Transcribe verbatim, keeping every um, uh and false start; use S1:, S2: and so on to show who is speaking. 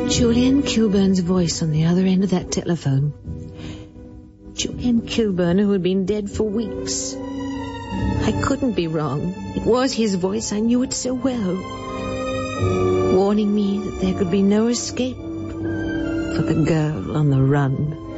S1: Julian Kilburn's voice on the other end of that telephone. Julian Kilburn, who had been dead for weeks. I couldn't be wrong. It was his voice. I knew it so well. Warning me that there could be no escape for the girl on the run.